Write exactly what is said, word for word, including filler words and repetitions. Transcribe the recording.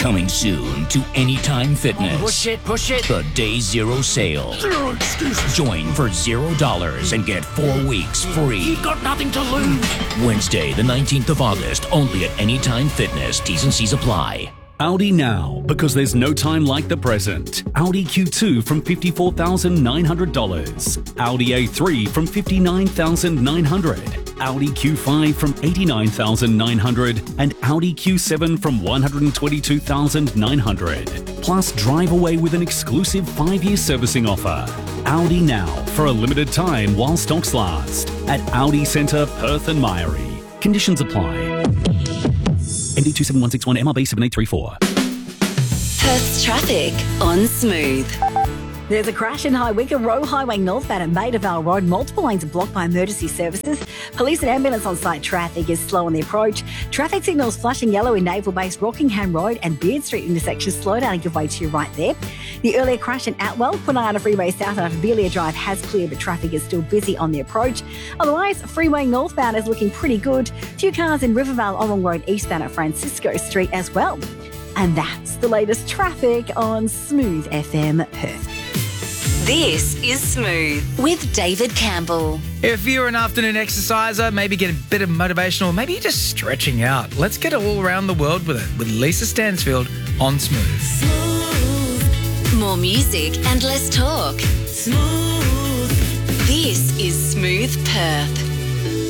Coming soon to Anytime Fitness. Push it, push it. The Day Zero Sale. Zero excuses. Join for zero dollars and get four weeks free. You've got nothing to lose. Wednesday, the nineteenth of August, only at Anytime Fitness. T's and C's apply. Audi now, because there's no time like the present. Audi Q two from fifty-four thousand nine hundred dollars. Audi A three from fifty-nine thousand nine hundred dollars. Audi Q five from eighty-nine thousand nine hundred dollars. And Audi Q seven from one hundred twenty-two thousand nine hundred dollars. Plus, drive away with an exclusive five-year servicing offer. Audi now, for a limited time while stocks last. At Audi Centre, Perth and Myrie. Conditions apply. M D two seven one six one, M R B seven eight three four. Perth's traffic on Smooth. There's a crash in High Wycombe Road Highway northbound at Maida Vale Road. Multiple lanes are blocked by emergency services. Police and ambulance on site. Traffic is slow on the approach. Traffic signals flashing yellow in Naval Base, Rockingham Road and Beard Street intersection. Slow down and give way to your right there. The earlier crash in Atwell, Kwinana Freeway South after Belia Drive has cleared, but traffic is still busy on the approach. Otherwise, Freeway northbound is looking pretty good. Few cars in Rivervale Orrong Road eastbound at Francisco Street as well. And that's the latest traffic on Smooth F M Perth. This is Smooth with David Campbell. If you're an afternoon exerciser, maybe get a bit of motivation, or maybe you're just stretching out, let's get all around the world with it with Lisa Stansfield on Smooth. Smooth. More music and less talk. Smooth. This is Smooth Perth.